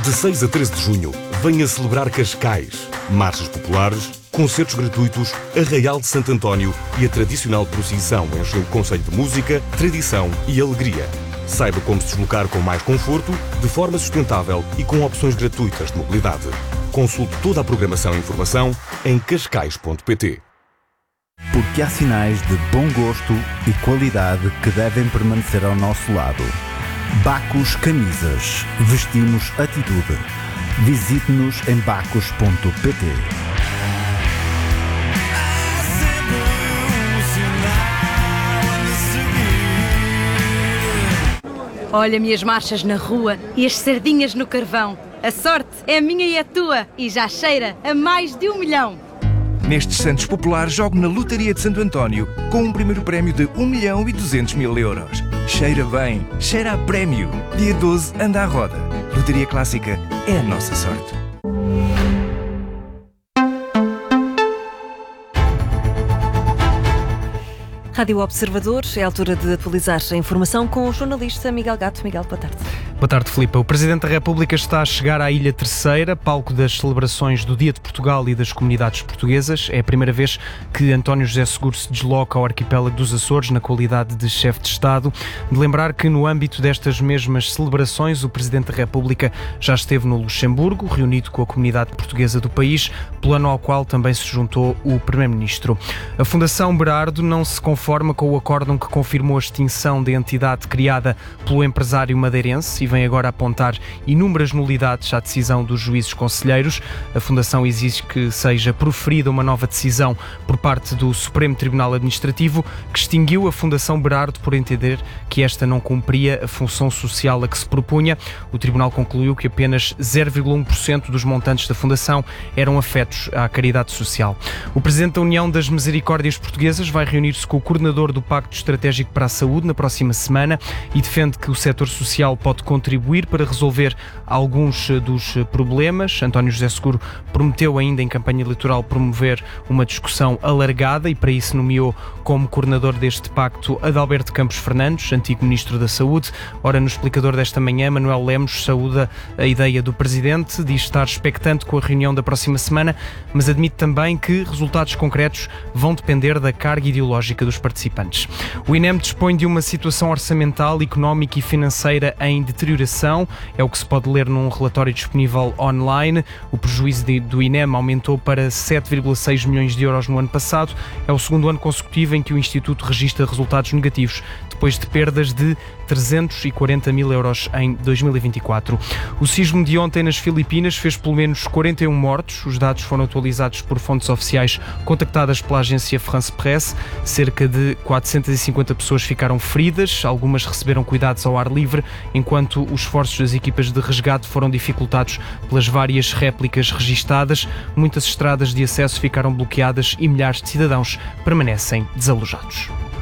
De 6 a 13 de junho, venha celebrar Cascais. Marchas populares, concertos gratuitos, Arraial de Santo António e a tradicional procissão enche o conceito de música, tradição e alegria. Saiba como se deslocar com mais conforto, de forma sustentável e com opções gratuitas de mobilidade. Consulte toda a programação e informação em cascais.pt. Porque há sinais de bom gosto e qualidade que devem permanecer ao nosso lado. Bacos Camisas. Vestimos atitude. Visite-nos em bacos.pt. Olha-me as marchas na rua e as sardinhas no carvão. A sorte é minha e é tua e já cheira a mais de 1 milhão. Nestes Santos Populares, jogo na Lotaria de Santo António com um primeiro prémio de 1.200.000 euros. Cheira bem, cheira a prémio. Dia 12, anda à roda. Lotaria Clássica é a nossa sorte. Rádio Observador, é a altura de atualizar a informação com o jornalista Miguel Gato. Miguel, boa tarde. Boa tarde, Filipe. O Presidente da República está a chegar à Ilha Terceira, palco das celebrações do Dia de Portugal e das comunidades portuguesas. É a primeira vez que António José Seguro se desloca ao arquipélago dos Açores na qualidade de chefe de Estado. De lembrar que no âmbito destas mesmas celebrações, o Presidente da República já esteve no Luxemburgo, reunido com a comunidade portuguesa do país, plano ao qual também se juntou o Primeiro-Ministro. A Fundação Berardo não se conforma com o acórdão que confirmou a extinção da entidade criada pelo empresário madeirense e vem agora apontar inúmeras nulidades à decisão dos juízes conselheiros. A Fundação exige que seja proferida uma nova decisão por parte do Supremo Tribunal Administrativo, que extinguiu a Fundação Berardo por entender que esta não cumpria a função social a que se propunha. O Tribunal concluiu que apenas 0,1% dos montantes da Fundação eram afetos à caridade social. O Presidente da União das Misericórdias Portuguesas vai reunir-se com o coordenador do Pacto Estratégico para a Saúde na próxima semana e defende que o setor social pode contribuir para resolver alguns dos problemas. António José Seguro prometeu ainda em campanha eleitoral promover uma discussão alargada e para isso nomeou como coordenador deste pacto Adalberto Campos Fernandes, antigo Ministro da Saúde. Ora, no explicador desta manhã, Manuel Lemos saúda a ideia do Presidente, diz estar expectante com a reunião da próxima semana, mas admite também que resultados concretos vão depender da carga ideológica dos participantes. O INEM dispõe de uma situação orçamental, económica e financeira em deterioração. É o que se pode ler num relatório disponível online. O prejuízo do INEM aumentou para 7,6 milhões de euros no ano passado. É o segundo ano consecutivo em que o Instituto registra resultados negativos, depois de perdas de 340 mil euros em 2024. O sismo de ontem nas Filipinas fez pelo menos 41 mortos. Os dados foram atualizados por fontes oficiais contactadas pela agência France Presse. Cerca de 450 pessoas ficaram feridas, algumas receberam cuidados ao ar livre, enquanto os esforços das equipas de resgate foram dificultados pelas várias réplicas registadas. Muitas estradas de acesso ficaram bloqueadas e milhares de cidadãos permanecem desalojados.